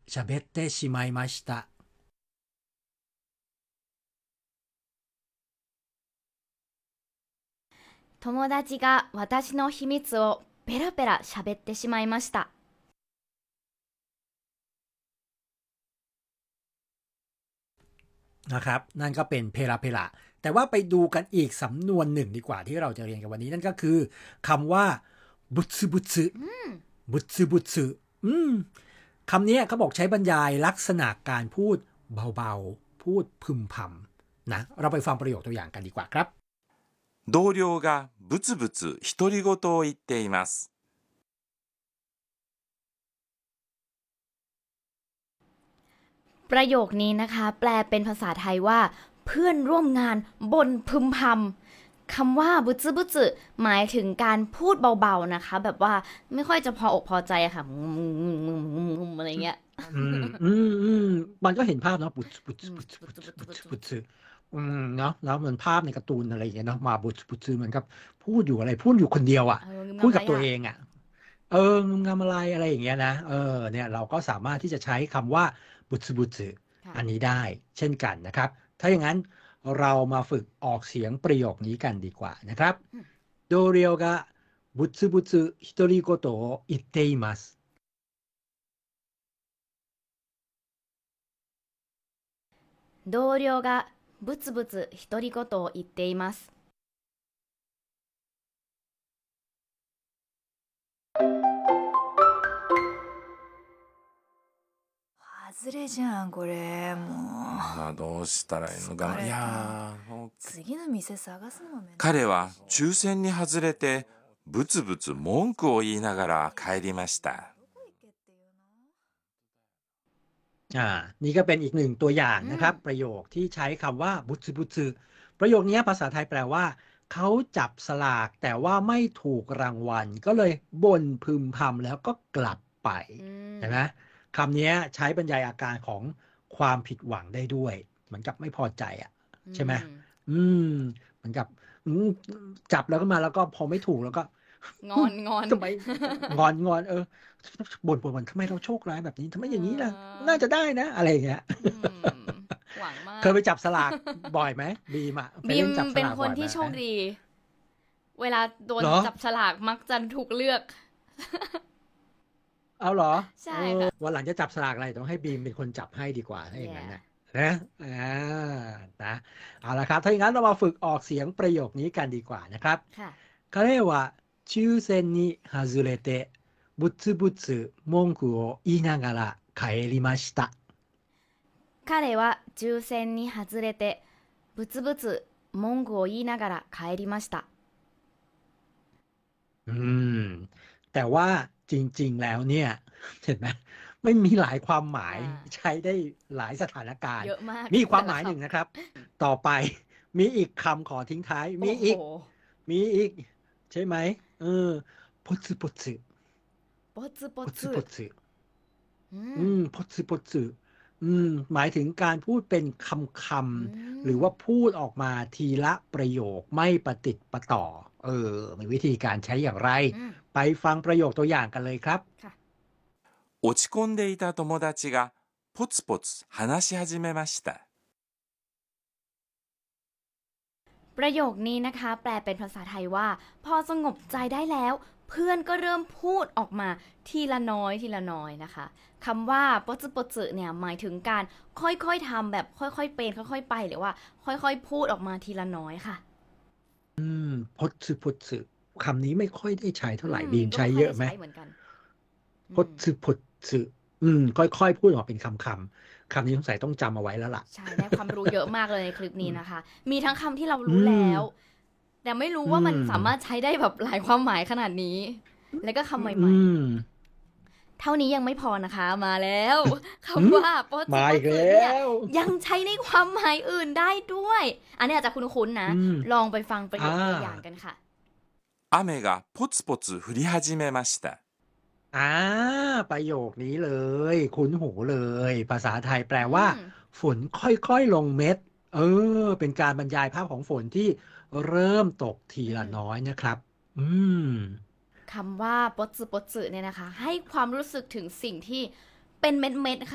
喋ってしまいました。 友達が私の秘密をペラペラ喋ってしまいました。 นะครับนั่นก็เป็นเพลาเพลาแต่ว่าไปดูกันอีกสำนวนหนึ่งดีกว่าที่เราจะเรียนกันวันนี้นั่นก็คือคำว่าบุตสึบุตสึบุตสึบุตสึคำนี้เขาบอกใช้บรรยายลักษณะการพูดเบาๆพูดพึมพำนะเราไปฟังประโยคตัวอย่างกันดีกว่าครับ同僚がブツブツ独り言を言っています。 ประโยคนี้นะคะแปลเป็นภาษาไทยว่าเพื่อนร่วมงานบ่นพึมพำคำว่าบุซึบุซึหมายถึงการพูดเบาๆนะคะแบบว่าไม่ค่อยจะพออกพอใจค่ะอะไรเงี้ยมันก็เห็นภาพเนาะบุตบุตบุตบุตบุตบุตเนาะแล้วมันภาพในการ์ตูนอะไรอย่างเงี้ยเนาะมาบุตบุตเหมือนกับพูดอยู่อะไรพูดอยู่คนเดียวอ่ะพูดกับตัวเองอ่ะงามอะไรอย่างเงี้ยนะเนี่ยเราก็สามารถที่จะใช้คำว่าบุตบุตอันนี้ได้เช่นกันนะครับถ้าอย่างนั้นเรามาฝึกออกเสียงประโยคนี้กันดีกว่านะครับโดเรียวกะบุตบุตฮิโตริโกโตะอิเตอิมัส同僚がブツブツ独り言を言っています。 外れじゃんこれもう。 どうしたらいいのかな。いや次の店探すのも。 彼は抽選に外れてブツブツ文句を言いながら帰りました。 นี่ก็เป็นอีกหนึ่งตัวอย่างนะครับประโยคที่ใช้คำว่าบุตบุตประโยคนี้ภาษาไทยแปลว่าเขาจับสลากแต่ว่าไม่ถูกรางวัลก็เลยบ่นพึมพำแล้วก็กลับไปเห็นไหมคำนี้ใช้บรรยายอาการของความผิดหวังได้ด้วยเหมือนกับไม่พอใจอ่ะใช่ไหมเหมือนกับจับแล้วก็มาแล้วก็พอไม่ถูกแล้วก็งอนทำไมงอนบ่นทำไมเราโชคร้ายแบบนี้ทำไมอย่างนี้ล่ะน่าจะได้นะอะไรอย่างเงี้ยหวังมากเคยไปจับสลากบ่อยไหมบีมเป็นคนที่โชคดีเวลาโดนจับสลากมักจะถูกเลือกเอาเหรอใช่ค่ะวันหลังจะจับสลากอะไรต้องให้บีมเป็นคนจับให้ดีกว่าถ้าอย่างนั้นนะเอาละครับถ้าอย่างนั้นเรามาฝึกออกเสียงประโยคนี้กันดีกว่านะครับค่ะ彼は抽選に外れてぶつぶつ文句を言いながら帰りました。 彼は抽選に外れてぶつぶつ文句を言いながら帰りました。 แต่ว่าจริงๆแล้วเนี่ยเห็นไหมไม่มีหลายความหมายใช้ได้หลายสถานการณ์เยอะมากมีความหมายหนึ่งนะครับต่อไปมีอีกคำขอทิ้งท้ายมีอีกใช่ไหมポツポツポツポツポツポツポツหมายถึงการพูดเป็นคำหรือว่าพูดออกมาทีละประโยคไม่ประติดประต่อมีวิธีการใช้อย่างไรไปฟังประโยคตัวอย่างกันเลยครับ落ち込んでいた友達がポツポツ話し始めました。 ประโยคนี้นะคะแปลเป็นภาษาไทยว่าพอสงบใจได้แล้วเพื่อนก็เริ่มพูดออกมาทีละน้อยนะคะคำว่าปจึปจึเนี่ยหมายถึงการค่อยๆทำแบบค่อยๆเป็นค่อยๆไปหรือว่าค่อยๆพูดออกมาทีละน้อยค่ะพจึพจึคำนี้ไม่ค่อยได้ใช้เท่าไหร่บีมใช้เยอะไหมพจึพจึค่อยๆพูดออกเป็นคำนี้สงสัยต้องจำเอาไว้แล้วล่ะใช่ได้ความรู้เยอะมากเลยในคลิปนี้นะคะมีทั้งคำที่เรารู้แล้วแต่ไม่รู้ว่ามันสามารถใช้ได้แบบหลายความหมายขนาดนี้แล้วก็คำใหม่ๆเท่านี้ยังไม่พอนะคะมาแล้วคำว่าโปจิโปจิเนี่ยยังใช้ในความหมายอื่นได้ด้วยอันนี้อาจจะคุ้นๆนะลองไปฟังประโยคตัวอย่างกันค่ะ雨がポツポツ降り始めました。 ประโยคนี้เลยคุ้นหูเลยภาษาไทยแปลว่าฝนค่อยๆลงเม็ดเป็นการบรรยายภาพของฝนที่เริ่มตกทีละน้อยนะครับคำว่าปจึปจึเนี่ยนะคะให้ความรู้สึกถึงสิ่งที่เป็นเม็ดๆค่ะ